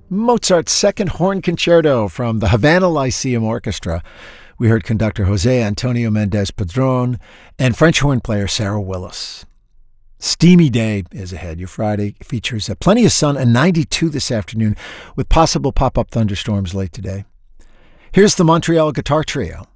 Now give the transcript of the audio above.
Mozart's Second Horn Concerto from the Havana Lyceum Orchestra. We heard conductor Jose Antonio Mendez Padron and French horn player Sarah Willis. Steamy day is ahead. Your Friday features plenty of sun and 92 this afternoon with possible pop-up thunderstorms late today. Here's the Montreal Guitar Trio.